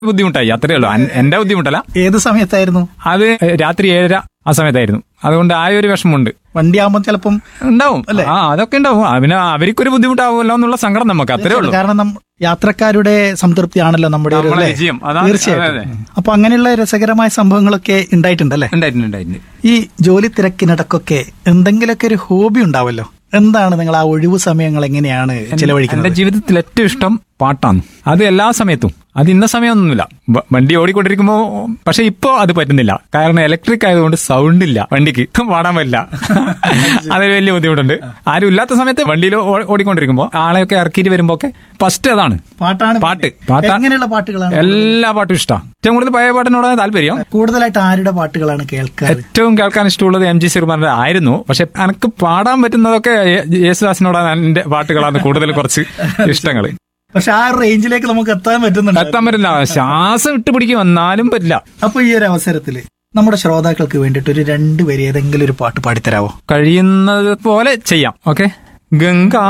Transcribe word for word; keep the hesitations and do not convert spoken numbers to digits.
ബുദ്ധിമുട്ടായി, അത്രേ ഉള്ളൂ. അൻ- എന്റെ ബുദ്ധിമുട്ടല്ല. ഏത് സമയത്തായിരുന്നു? അത് രാത്രി ഏഴര ആ സമയത്തായിരുന്നു. അതുകൊണ്ട് ആ ഒരു വിഷമമുണ്ട്. വണ്ടി ആകുമ്പോൾ ചിലപ്പം ഉണ്ടാവും അല്ലേ? ആ അതൊക്കെ ഉണ്ടാവും. ആ, പിന്നെ അവർക്കൊരു ബുദ്ധിമുട്ടാവുമല്ലോ എന്നുള്ള സങ്കടം നമുക്ക്, അത്രേ ഉള്ളൂ. കാരണം നം- യാത്രക്കാരുടെ സംതൃപ്തിയാണല്ലോ നമ്മുടെ ഒരു നമ്മളെ അല്ലേ? വിജയം. അതാണ്. തീർച്ചയായിട്ടും. അതെ, അപ്പൊ അങ്ങനെയുള്ള രസകരമായ സംഭവങ്ങളൊക്കെ ഉണ്ടായിട്ടുണ്ടല്ലേ? ഉണ്ടായിട്ടുണ്ട് ഉണ്ടായിട്ടുണ്ട്. ഈ ജോലി തിരക്കിനിടക്കൊക്കെ എന്തെങ്കിലുമൊക്കെ ഒരു ഹോബി ഉണ്ടാവല്ലോ. എന്താണ് നിങ്ങൾ ആ ഒഴിവു സമയങ്ങൾ എങ്ങനെയാണ് ചെലവഴിക്കുന്നത്? എന്റെ ജീവിതത്തിൽ ഏറ്റവും ഇഷ്ടം പാട്ടാണ്. അത് എല്ലാ സമയത്തും, അത് ഇന്ന സമയമൊന്നുമില്ല. വ- വണ്ടി ഓടിക്കൊണ്ടിരിക്കുമ്പോ, പക്ഷെ ഇപ്പോ അത് പറ്റുന്നില്ല. കാരണം ഇലക്ട്രിക് ആയതുകൊണ്ട് സൗണ്ട് ഇല്ല, വണ്ടിക്ക് പാടാൻ പറ്റില്ല. അതൊരു വലിയ ബുദ്ധിമുട്ടുണ്ട്. ആരും ഇല്ലാത്ത സമയത്ത് വണ്ടിയിൽ ഓ- ഓടിക്കൊണ്ടിരിക്കുമ്പോ ആളെയൊക്കെ ഇറക്കിയിട്ട് വരുമ്പോ ഒക്കെ ഫസ്റ്റ് അതാണ് പാട്ടാണ്. പാട്ട്. പാട്ടാ എങ്ങനെയുള്ള പാട്ടുകളാണ്? എല്ലാ പാട്ടും ഇഷ്ടമാണ്. ഏറ്റവും കൂടുതൽ പഴയ പാട്ടിനോടാണ് താല്പര്യം. കൂടുതലായിട്ട് ആരുടെ പാട്ടുകളാണ് കേൾക്കാൻ? ഏറ്റവും കേൾക്കാൻ ഇഷ്ടമുള്ളത് എം ജി ശ്രീകുമാറിന്റെ ആയിരുന്നു. പക്ഷെ എനിക്ക് പാടാൻ പറ്റുന്നതൊക്കെ യേ- യേശുദാസിനോടാണ് എന്റെ പാട്ടുകളാണ് കൂടുതൽ കുറച്ച് ഇഷ്ടങ്ങൾ. പക്ഷെ ആ റേഞ്ചിലേക്ക് നമുക്ക് എത്താൻ പറ്റുന്നുണ്ട്. എത്താൻ പറ്റില്ല, ശ്വാസം ഇട്ട് പിടിക്കും, വന്നാലും പറ്റില്ല. അപ്പൊ ഈ ഒരു അവസരത്തില് നമ്മുടെ ശ്രോതാക്കൾക്ക് വേണ്ടിയിട്ട് ഒരു രണ്ട് വരി ഏതെങ്കിലും ഒരു പാട്ട് പാടിത്തരാവോ? കഴിയുന്നത് പോലെ ചെയ്യാം. ഓക്കെ. ഗംഗാ